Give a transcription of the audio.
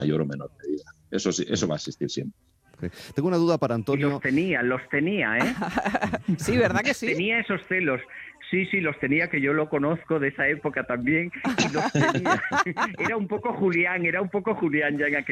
mayor o menor medida. Eso sí, eso va a existir siempre. Tengo una duda para Y Antonio. los tenía, ¿eh? Sí, ¿verdad que sí? Tenía esos celos. Sí, los tenía, que yo lo conozco de esa época también, y los tenía. Era un poco Julián ya en aquel